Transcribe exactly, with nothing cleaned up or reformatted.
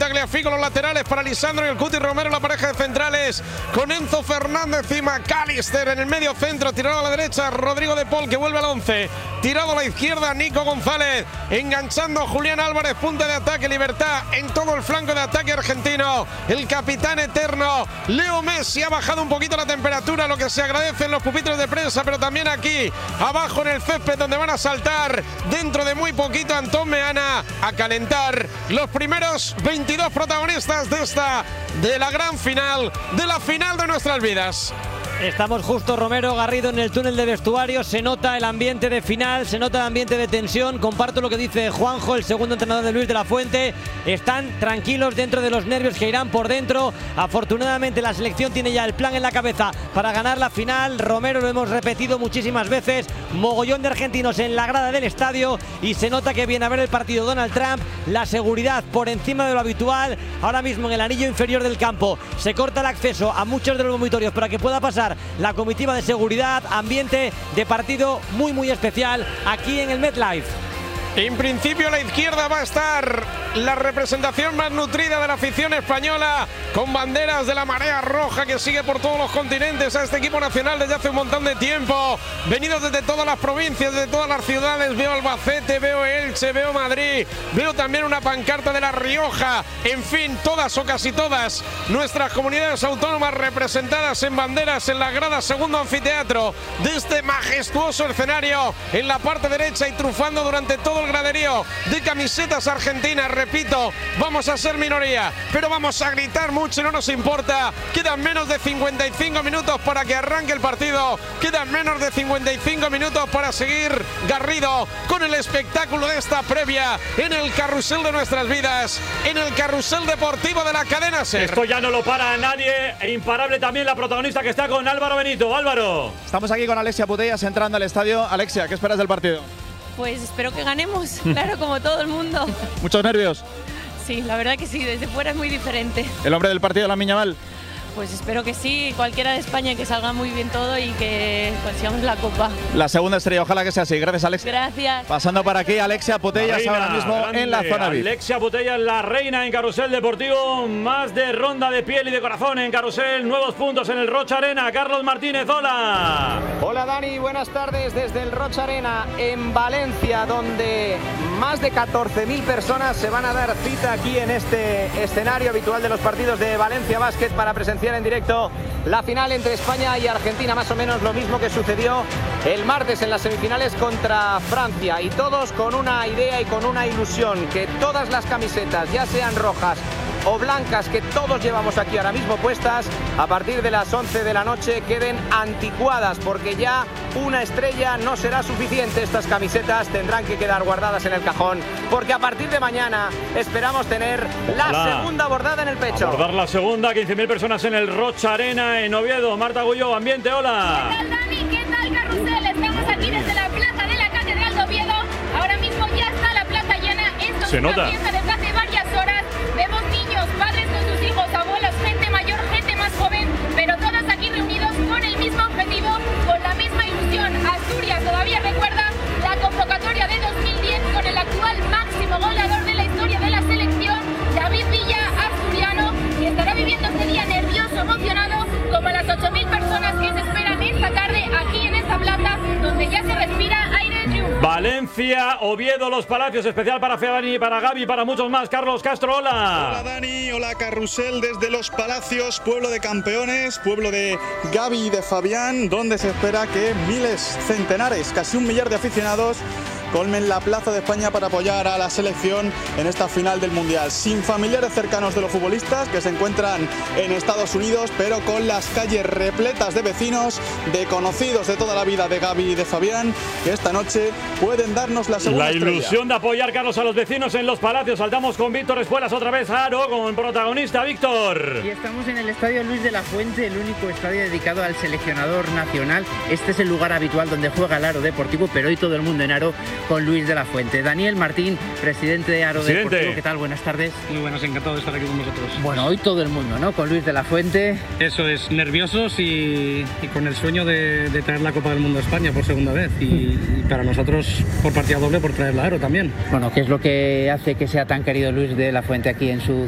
Tagliafico los laterales para Lisandro y el Cuti Romero, la pareja de centrales con Enzo Fernández y McAllister en el medio centro, tirado a la derecha Rodrigo de Paul, que vuelve al once, tirado a la izquierda Nico González, enganchando Julián Álvarez, punta de ataque, libertad en todo el flanco de ataque argentino, el capitán eterno Leo Messi. Ha bajado un poquito la temperatura, lo que se agradece en los pupitres de prensa, pero también aquí abajo en el césped, donde van a saltar dentro de muy poquito Antón Meana a calentar los primeros veintidós protagonistas de esta, de la gran final, de la final de nuestras vidas. Estamos justo, Romero, Garrido, en el túnel de vestuario. Se nota el ambiente de final, se nota el ambiente de tensión. Comparto lo que dice Juanjo, el segundo entrenador de Luis de la Fuente. Están tranquilos dentro de los nervios que irán por dentro. Afortunadamente la selección tiene ya el plan en la cabeza para ganar la final. Romero, lo hemos repetido muchísimas veces. Mogollón de argentinos en la grada del estadio y se nota que viene a ver el partido Donald Trump. La seguridad por encima de lo habitual. Ahora mismo en el anillo inferior del campo se corta el acceso a muchos de los dormitorios para que pueda pasar la comitiva de seguridad. Ambiente de partido muy muy especial aquí en el MetLife. En principio a la izquierda va a estar la representación más nutrida de la afición española, con banderas de la marea roja que sigue por todos los continentes a este equipo nacional desde hace un montón de tiempo, venidos desde todas las provincias, desde todas las ciudades. Veo Albacete, veo Elche, veo Madrid, veo también una pancarta de La Rioja. En fin, todas o casi todas nuestras comunidades autónomas representadas en banderas en la grada segundo anfiteatro de este majestuoso escenario, en la parte derecha, y trufando durante todo el graderío de camisetas argentinas. Repito, vamos a ser minoría, pero vamos a gritar mucho y no nos importa. Quedan menos de cincuenta y cinco minutos para que arranque el partido. Quedan menos de cincuenta y cinco minutos para seguir, Garrido, con el espectáculo de esta previa en el carrusel de nuestras vidas, en el carrusel deportivo de la cadena SER. Esto ya no lo para nadie. E imparable también la protagonista, que está con Álvaro Benito. Álvaro. Estamos aquí con Alexia Putellas entrando al estadio. Alexia, ¿qué esperas del partido? Pues espero que ganemos, claro, como todo el mundo. ¿Muchos nervios? Sí, la verdad que sí, desde fuera es muy diferente. ¿El hombre del partido, Lamine Yamal? Pues espero que sí, cualquiera de España, que salga muy bien todo y que consigamos la copa. La segunda estrella, ojalá que sea así. Gracias, Alexia. Gracias. Pasando por aquí, Alexia Putellas Reina, ahora mismo grande. en la zona V I P. Alexia Putellas, la reina en Carrusel Deportivo. Más de ronda de piel y de corazón en Carrusel. Nuevos puntos en el Rocha Arena. Carlos Martínez, hola. Hola Dani, buenas tardes desde el Rocha Arena en Valencia, donde más de catorce mil personas se van a dar cita aquí en este escenario habitual de los partidos de Valencia Basket para presenciar en directo la final entre España y Argentina. Más o menos lo mismo que sucedió el martes en las semifinales contra Francia, y todos con una idea y con una ilusión: que todas las camisetas, ya sean rojas o blancas, que todos llevamos aquí ahora mismo puestas, a partir de las once de la noche queden anticuadas, porque ya una estrella no será suficiente. Estas camisetas tendrán que quedar guardadas en el cajón, porque a partir de mañana esperamos tener la Hola. segunda bordada en el pecho. Abordar la segunda, quince mil personas en el Rocha Arena en Oviedo. Marta Agulló, ambiente, hola. ¿Qué tal, Dani? ¿Qué tal, Carrusel? Estamos aquí desde la plaza de la Catedral de Oviedo. Ahora mismo ya está la plaza llena. Esto Se es nota. una fiesta desde hace varias horas. Vemos niños, padres con sus hijos, abuelos, gente mayor, gente más joven, pero todos aquí reunidos con el mismo objetivo, con la misma ilusión. Asturias todavía recuerda la convocatoria de dos mil diez con el actual máximo goleador de la historia de la selección, David Villa, asturiano, y estará viviendo este día nervioso, emocionado, como las ocho mil personas que se esperan esta tarde aquí en esta plaza, donde ya se respira aire de triunfo. Valencia, Oviedo, Los Palacios, especial para Fedani, para Gaby, para muchos más. Carlos Castro, hola. Hola Dani, hola Carrusel desde Los Palacios, pueblo de campeones, pueblo de Gaby y de Fabián, donde se espera que miles, centenares, casi un millar de aficionados colmen la Plaza de España para apoyar a la selección en esta final del Mundial. Sin familiares cercanos de los futbolistas, que se encuentran en Estados Unidos, pero con las calles repletas de vecinos, de conocidos de toda la vida de Gaby y de Fabián, que esta noche pueden darnos la segunda La estrella. ilusión de apoyar, Carlos, a los vecinos en Los Palacios. Saltamos con Víctor Espuelas otra vez, Aro, con protagonista Víctor. Y estamos en el Estadio Luis de la Fuente, el único estadio dedicado al seleccionador nacional. Este es el lugar habitual donde juega el Aro Deportivo, pero hoy todo el mundo en Aro con Luis de la Fuente. Daniel Martín, presidente de Aro Presidente. Deportivo, ¿qué tal? Buenas tardes. Muy buenas, encantado de estar aquí con vosotros. Bueno, hoy todo el mundo, ¿no? Con Luis de la Fuente. Eso es, nerviosos y, y con el sueño de, de traer la Copa del Mundo a España por segunda vez. Y, y para nosotros, por partida doble, por traer la Aro también. Bueno, ¿qué es lo que hace que sea tan querido Luis de la Fuente aquí en su